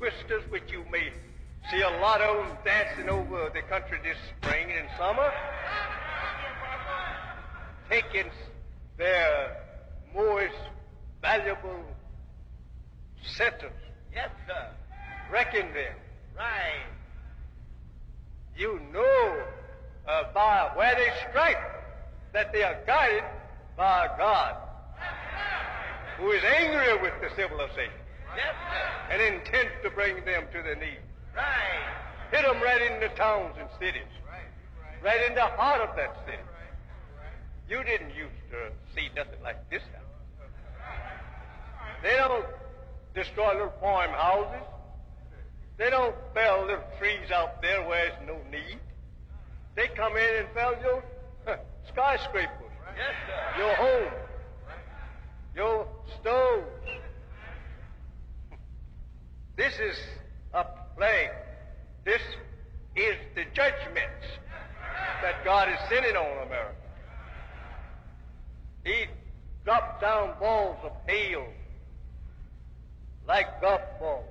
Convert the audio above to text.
twisters, which you may see a lot of them dancing over the country this spring and summer, taking their most valuable centers, Yes, sir. wrecking them. Right. You know by where they strike that they are guided by God, who is angry with the civilization Yes, sir. and intends to bring them to their knees. Right. Hit them right in the towns and cities, right in the heart of that city. You didn't used to see nothing like this happen. They don't destroy little farmhouses. They don't fell little trees out there where there's no need. They come in and fell your skyscrapers, Yes, sir. your homes, your stoves. This is a plague. This is the judgments that God is sending on America. He dropped down balls of hail like golf balls.